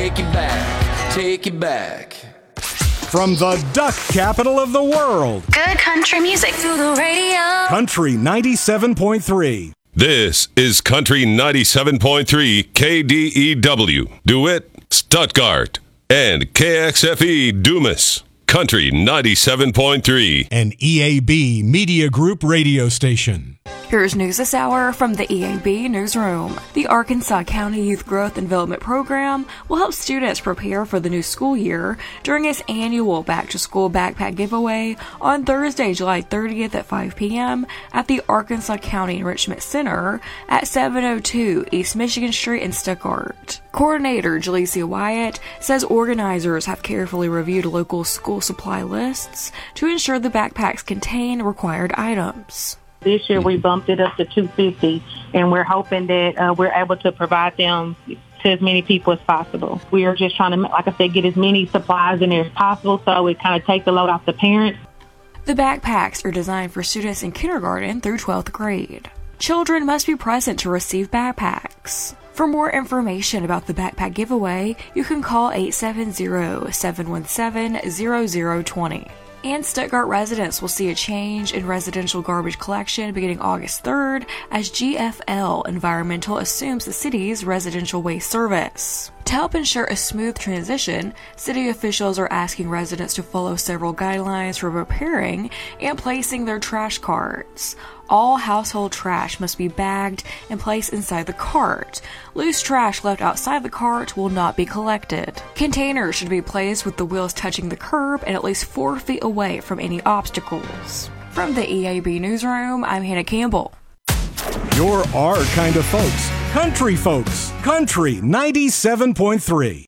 take it back, take it back. From the duck capital of the world. Good country music through the radio. Country 97.3. This is Country 97.3 KDEW, DeWitt, Stuttgart, and KXFE Dumas. Country 97.3. An EAB Media Group radio station. Here's News This Hour from the EAB Newsroom. The Arkansas County Youth Growth and Development Program will help students prepare for the new school year during its annual back-to-school backpack giveaway on Thursday, July 30th at 5 p.m. at the Arkansas County Enrichment Center at 702 East Michigan Street in Stuttgart. Coordinator Jalecia Wyatt says organizers have carefully reviewed local school supply lists to ensure the backpacks contain required items. This year we bumped it up to 250, and we're hoping that we're able to provide them to as many people as possible. We are just trying to, like I said, get as many supplies in there as possible so it kind of takes the load off the parents. The backpacks are designed for students in kindergarten through 12th grade. Children must be present to receive backpacks. For more information about the backpack giveaway, you can call 870-717-0020. And Stuttgart residents will see a change in residential garbage collection beginning August 3rd as GFL Environmental assumes the city's residential waste service. To help ensure a smooth transition, city officials are asking residents to follow several guidelines for preparing and placing their trash carts. All household trash must be bagged and placed inside the cart. Loose trash left outside the cart will not be collected. Containers should be placed with the wheels touching the curb and at least 4 feet away from any obstacles. From the EAB Newsroom, I'm Hannah Campbell. You're our kind of folks. Country folks. Country 97.3.